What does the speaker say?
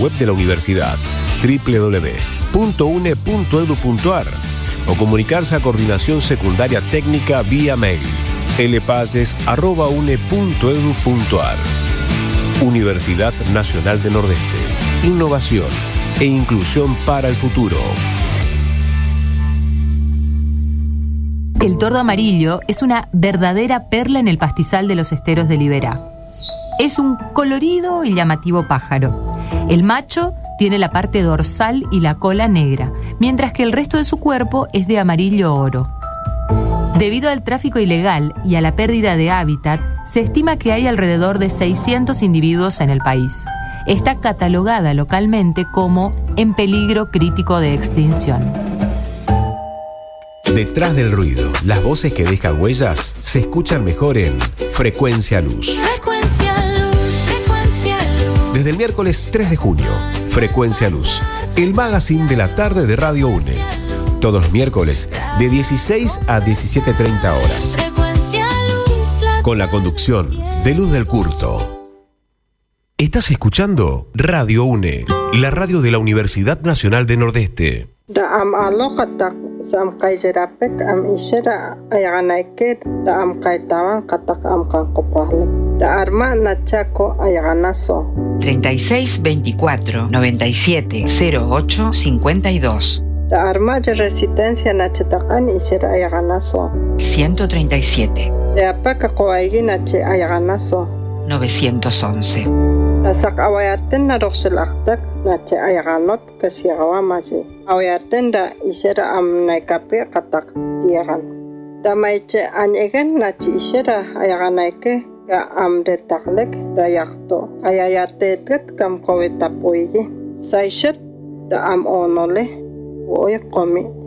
web de la universidad, www.une.edu.ar, o comunicarse a Coordinación Secundaria Técnica vía mail, lpaces@une.edu.ar. Universidad Nacional de Nordeste. Innovación e inclusión para el futuro. El tordo amarillo es una verdadera perla en el pastizal de los esteros de Liberá. Es un colorido y llamativo pájaro. El macho tiene la parte dorsal y la cola negra, mientras que el resto de su cuerpo es de amarillo oro. Debido al tráfico ilegal y a la pérdida de hábitat, se estima que hay alrededor de 600 individuos en el país. Está catalogada localmente como en peligro crítico de extinción. Detrás del ruido, las voces que dejan huellas se escuchan mejor en Frecuencia Luz. Frecuencia Luz, Frecuencia Luz. Desde el miércoles 3 de junio, Frecuencia Luz, el magazine de la tarde de Radio UNE. Todos los miércoles, de 16 a 17:30 horas. Frecuencia Luz, Con la conducción de Luz del Curto. Estás escuchando Radio UNE, la radio de la Universidad Nacional de Nordeste. Da am alokatak sam kaijerapek am ishera ayaganaiket da am kaitawan katak am kankopahle da arma nachako ayaganaso 36 24 97 08 52 da arma de resistencia nachetakan ishera ayaganaso 137 de apaka koaigi nache ayaganaso 911 da sak awayaten na roxelaktak nache ayaganot kasiagawamaji awayaten da ishera am naikape katak diagan da maiche anyegen nache ishera ayaganaike ka am detaklek da yakto ayayatetet kam kowetapoigi saishet da am onole oye komi